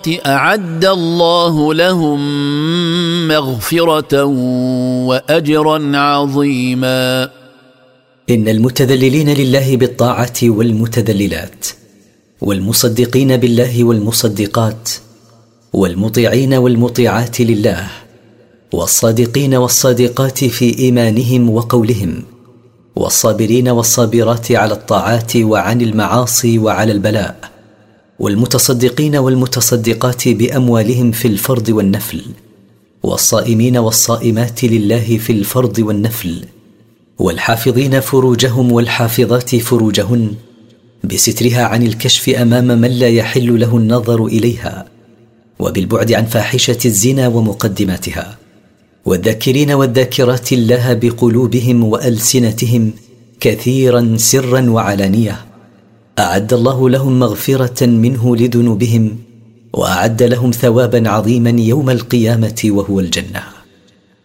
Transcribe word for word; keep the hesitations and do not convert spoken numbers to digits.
أعد الله لهم مغفرة وأجرا عظيما. إن المتذللين لله بالطاعة والمتذللات، والمصدقين بالله والمصدقات، والمطيعين والمطيعات لله، والصادقين والصادقات في إيمانهم وقولهم، والصابرين والصابرات على الطاعات وعن المعاصي وعلى البلاء، والمتصدقين والمتصدقات بأموالهم في الفرض والنفل، والصائمين والصائمات لله في الفرض والنفل، والحافظين فروجهم والحافظات فروجهن بسترها عن الكشف أمام من لا يحل له النظر إليها، وبالبعد عن فاحشة الزنا ومقدماتها، والذاكرين والذاكرات الله بقلوبهم وألسنتهم كثيرا سرا وعلانية، أعد الله لهم مغفرة منه لذنوبهم، وأعد لهم ثوابا عظيما يوم القيامة وهو الجنة.